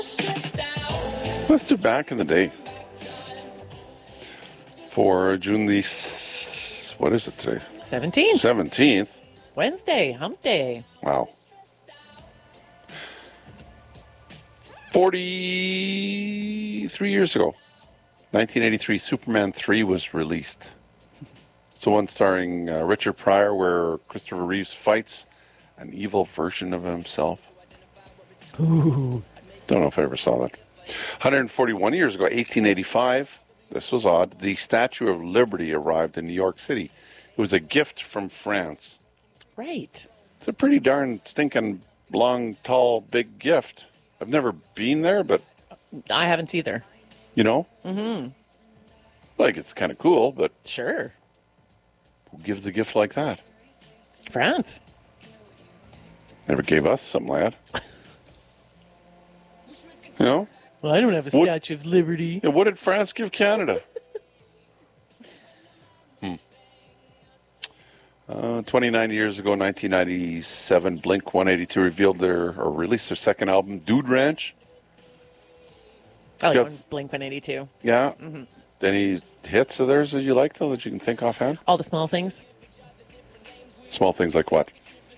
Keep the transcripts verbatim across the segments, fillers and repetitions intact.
Let's do Back in the Day. For June the, s- what is it today? seventeenth. seventeenth. Wednesday, hump day. Wow. forty-three years ago, nineteen eighty-three, Superman three was released. It's the one starring uh, Richard Pryor where Christopher Reeves fights an evil version of himself. Ooh. Don't know if I ever saw that. one hundred forty-one years ago, eighteen eighty-five, this was odd, the Statue of Liberty arrived in New York City. It was a gift from France. Right. It's a pretty darn stinking long, tall, big gift. I've never been there, but... I haven't either. You know? Mm-hmm. Like, it's kind of cool, but... Sure. Who gives a gift like that? France. Never gave us something like that. You know? Well, I don't have a What- Statue of Liberty. Yeah, what did France give Canada? hmm. Uh, twenty-nine years ago, nineteen ninety-seven, Blink one eighty-two revealed their, or released their second album, Dude Ranch. I like got- one, Blink one eighty-two. Yeah. Mm-hmm. Any hits of theirs that you like, though, that you can think offhand? All the small things. Small things like what?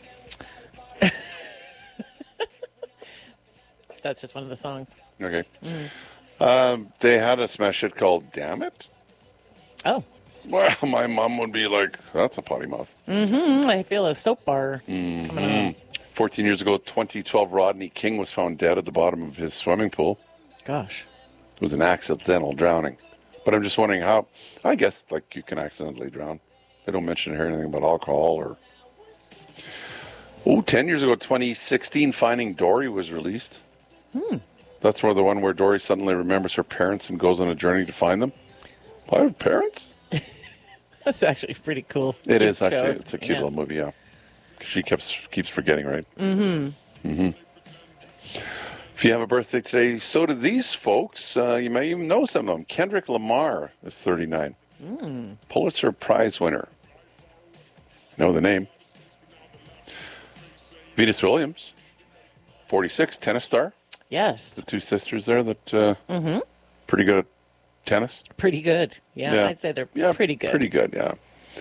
That's just one of the songs. Okay. Mm. Um, they had a smash hit called Damn It. Oh. Well, my mom would be like, that's a potty mouth. Mm-hmm. I feel a soap bar Mm-hmm. coming on. fourteen years ago, twenty twelve, Rodney King was found dead at the bottom of his swimming pool. Gosh. It was an accidental drowning. But I'm just wondering how, I guess, like, you can accidentally drown. They don't mention here anything about alcohol or... Oh, ten years ago, twenty sixteen, Finding Dory was released. Hmm. That's where the one where Dory suddenly remembers her parents and goes on a journey to find them. Why have parents? That's actually pretty cool. It Cute is, actually. shows. It's a cute Yeah. little movie, yeah. She keeps keeps forgetting, right? Mm-hmm. Mm-hmm. If you have a birthday today, so do these folks. Uh, you may even know some of them. Kendrick Lamar is thirty-nine. Mm. Pulitzer Prize winner. Know the name. Venus Williams, forty-six, tennis star. Yes. The two sisters there that uh, Mm-hmm. pretty good at tennis. Pretty good. Yeah, Yeah. I'd say they're Yeah, pretty good. Pretty good, yeah.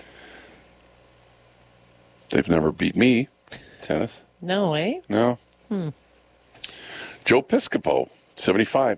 They've never beat me, tennis. No, eh? No. Hmm. Joe Piscopo, seventy-five.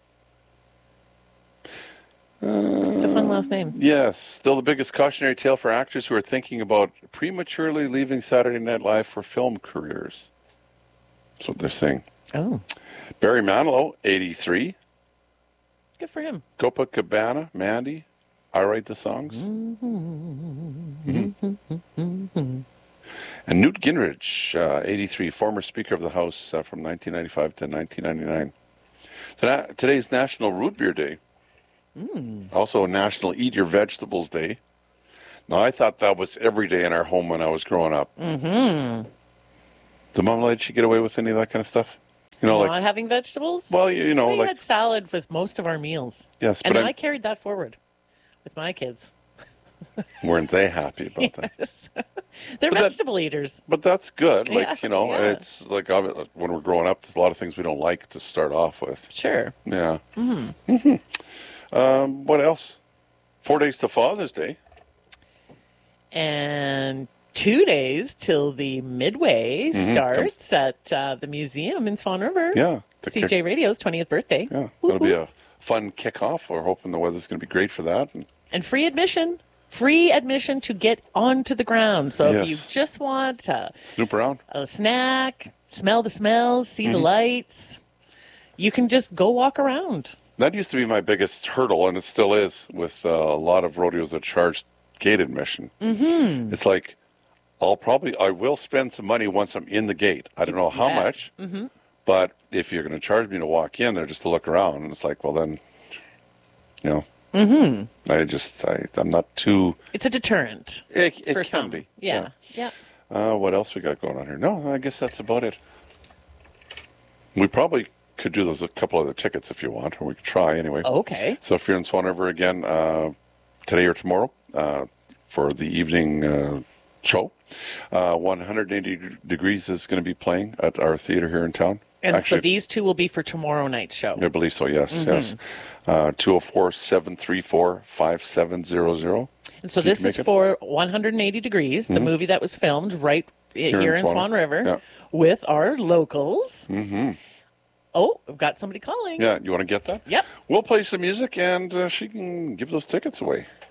Uh, It's a fun last name. Yes. Still the biggest cautionary tale for actors who are thinking about prematurely leaving Saturday Night Live for film careers. That's what they're saying. Oh. Barry Manilow, eighty-three. Good for him. Copacabana, Mandy. I Write the Songs. Mm-hmm. Mhm. And Newt Gingrich, uh, eighty-three, former Speaker of the House uh, from nineteen ninety-five to nineteen ninety-nine. Today, today's National Root Beer Day. Mm. Also National Eat Your Vegetables Day. Now, I thought that was every day in our home when I was growing up. Mm-hmm. Did Mom let you get away with any of that kind of stuff? You know, Not like, having vegetables? well, you, you know, we like, had salad with most of our meals. yes, And but I I'm- carried that forward with my kids. weren't they happy about that? Yes. They're But that- vegetable eaters. But that's good. Like, Yeah, you know, yeah. it's like obvi- when we're growing up, there's a lot of things we don't like to start off with. Sure. Yeah. Mm-hmm. Mm-hmm. Um, what else? Four days to Father's Day. And two days till the Midway Mhm, starts at uh, the museum in Swan River. Yeah. to C J kick- Radio's twentieth birthday. Yeah. It'll be a fun kickoff. We're hoping the weather's going to be great for that. And And free admission. Free admission to get onto the ground. So if you Yes. just want uh, snoop around. a snack, smell the smells, see the Mhm. lights, you can just go walk around. That used to be my biggest hurdle, and it still is, with uh, a lot of rodeos that charge gate admission. Mm-hmm. It's like, I'll probably, I will spend some money once I'm in the gate. I don't know how Yeah. much, Mm-hmm. but if you're going to charge me to walk in there just to look around, and it's like, well then, you know, Mm-hmm. I just, I, I'm not too, It's a deterrent. it, it for can some. be. Yeah. Yeah. Uh, what else we got going on here? No, I guess that's about it. We probably could do those a couple other tickets if you want, or we could try anyway. Okay. So if you're in Swan River again uh, today or tomorrow uh, for the evening uh, show, uh, one hundred eighty Degrees is going to be playing at our theater here in town. And Actually, so these two will be for tomorrow night's show. I believe so, yes, Mm-hmm. yes. Uh, two oh four, seven three four, five seven zero zero. And so If you this can is make it. for one hundred eighty Degrees, the movie that was filmed right i- here, in in Swan- Swan River yeah. with our locals. Mm-hmm. Oh, we've got somebody calling. Yeah, you want to get that? Yep. We'll play some music, and uh, she can give those tickets away.